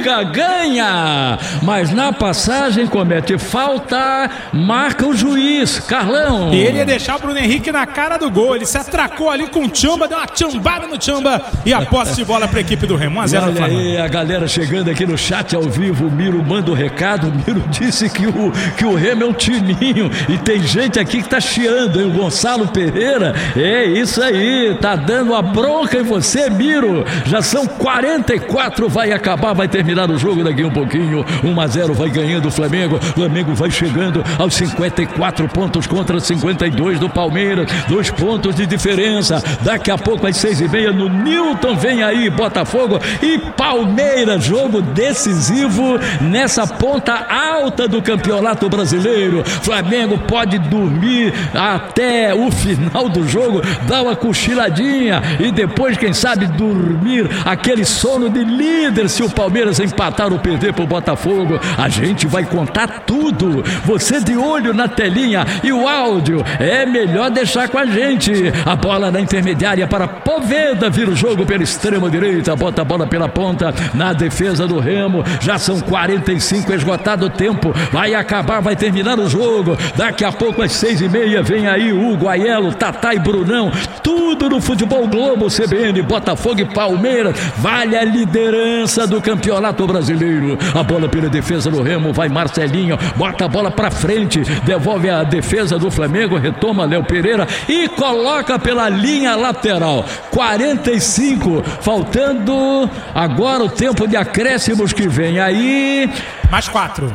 briga, ganha, mas na passagem comete falta, marca o juiz, Carlão. E ele ia deixar o Bruno Henrique na cara do gol, ele se atracou ali com o Tchamba, deu uma tchambada no Tchamba e a posse de bola para a equipe do Remo. 1-0 no Flamengo. Olha aí a galera chegando aqui no chat ao vivo, o Miro manda o recado, o Miro disse que o Remo é um timinho e tem gente aqui que tá chiando, hein? O Gonçalo Pereira, é isso aí, tá dando a bronca em você, Miro. Já são 44, vai acabar, vai terminar o jogo daqui um pouquinho. 1-0 vai ganhando o Flamengo. Flamengo vai chegando aos 54 pontos contra 52 do Palmeiras. 2 pontos de diferença. Daqui a pouco às 6h30 no Newton vem aí Botafogo e Palmeiras. Jogo decisivo nessa ponta alta do Campeonato Brasileiro. Flamengo pode dormir até o final do jogo, dar uma cochiladinha e depois, quem sabe, dormir aquele sono de líder se o Palmeiras empatar ou perder pro Botafogo. A gente vai contar tudo. Você de olho na telinha e o áudio é melhor deixar com a gente. A bola na intermediária para Poveda, vira o jogo pela extrema direita, bota a bola pela ponta na defesa do Remo. Já são 45, esgotado o tempo, vai acabar, vai terminar o jogo. Daqui a pouco às 6h30 vem aí Hugo, Aiello, Tatá e Brunão, tudo no Futebol Globo, CBN, Botafogo e Palmeiras. Vale a liderança do Campeonato Brasileiro. A bola pela defesa do Remo, vai Marcelinho, bota a bola pra frente, devolve a defesa do Flamengo, retoma Léo Pereira e coloca pela linha lateral. 45, faltando agora o tempo de acréscimos que vem aí. Mais 4,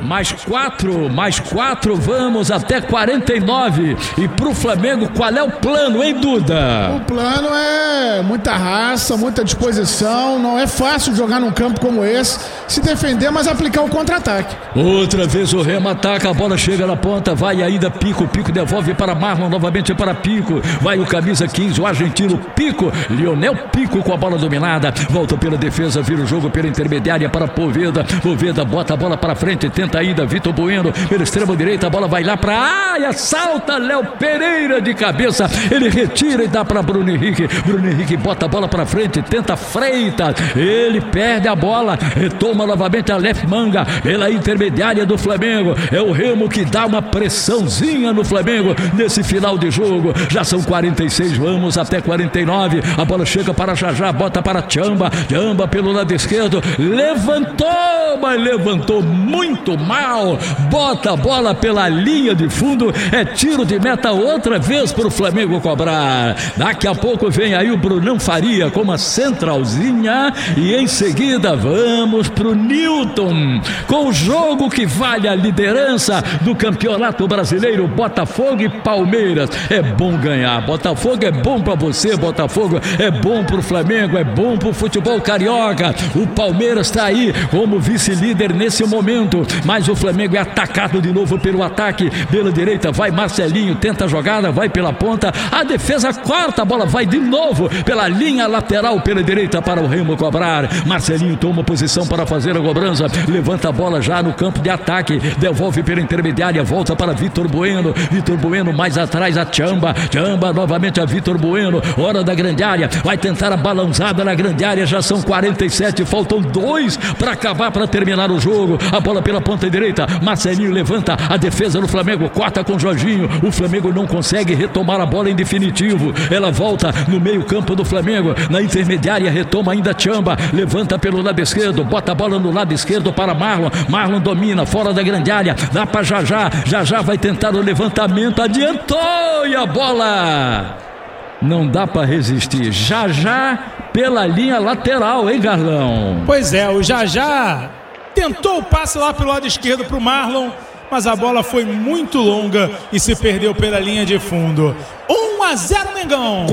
vamos até 49. E pro Flamengo, qual é o plano, hein, Duda? O plano é muita raça, muita disposição. Não é fácil jogar num campo como esse, se defender, mas aplicar o contra-ataque. Outra vez o Remo ataca, a bola chega na ponta, vai ainda Pico devolve para Marlon, novamente para Pico, vai o camisa 15, o argentino Pico, Lionel Pico com a bola dominada, volta pela defesa, vira o jogo pela intermediária para Poveda bota a bola para frente, tenta ainda Vitor Bueno, pela extrema direita, a bola vai lá para a área, salta Léo Pereira de cabeça, ele retira e dá para Bruno Henrique bota a bola para frente, tenta Freitas, ele perde a bola, retoma novamente a Lef Manga, pela intermediária do Flamengo, é o Remo que dá uma pressãozinha no Flamengo nesse final de jogo. Já são 46, vamos até 49, a bola chega para Jajá, bota para Tchamba pelo lado esquerdo, levantou muito mal, bota a bola pela linha de fundo, é tiro de meta outra vez para o Flamengo cobrar. Daqui a pouco vem aí o Brunão Faria com uma centralzinha e em seguida vamos pro Newton com o jogo que vale a liderança do Campeonato Brasileiro, Botafogo e Palmeiras. É bom ganhar, Botafogo é bom para você, Botafogo é bom pro Flamengo, é bom pro futebol carioca. O Palmeiras está aí como vice-líder nesse momento, mas o Flamengo é atacado de novo pelo ataque, pela direita vai Marcelinho, tenta a jogada, vai pela ponta, a defesa corta, a bola vai de novo pela linha lateral pela direita para o Remo cobrar. Marcelinho toma posição para fazer a cobrança, levanta a bola já no campo de ataque, devolve pela intermediária, volta para Vitor Bueno mais atrás a Tchamba novamente a Vitor Bueno, hora da grande área, vai tentar a balançada na grande área, já são 47, faltam 2 para acabar, para terminar o jogo, a bola pela ponta direita, Marcelinho levanta, a defesa do Flamengo corta com Jorginho, o Flamengo não consegue retomar a bola em definitivo, ela volta no meio campo do Flamengo, na intermediária retoma ainda Tchamba, levanta pelo lado esquerdo, bota a bola no lado esquerdo para Marlon domina, fora da grande área, dá para Jajá vai tentar o levantamento, adiantou e a bola não dá para resistir. Jajá pela linha lateral, hein, Garlão? Pois é, o Jajá tentou o passe lá pelo lado esquerdo pro Marlon, mas a bola foi muito longa e se perdeu pela linha de fundo. 1-0 Mengão.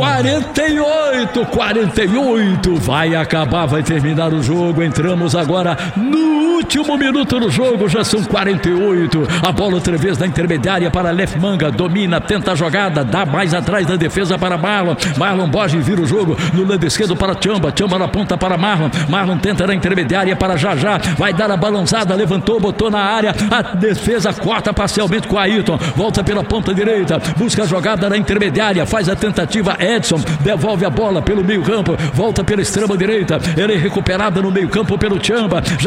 48, vai acabar, vai terminar o jogo, entramos agora no último minuto do jogo, já são 48, a bola outra vez na intermediária para Lef Manga, domina, tenta a jogada, dá mais atrás da defesa para Marlon Borges vira o jogo no lado esquerdo para Tchamba na ponta para Marlon tenta na intermediária para Jajá, vai dar a balançada, levantou, botou na área, a defesa corta parcialmente com o Ayrton, volta pela ponta direita, busca a jogada na intermediária, faz a tentativa Edson, devolve a bola pelo meio campo, volta pela extrema direita, ele é recuperada no meio campo pelo Tchamba,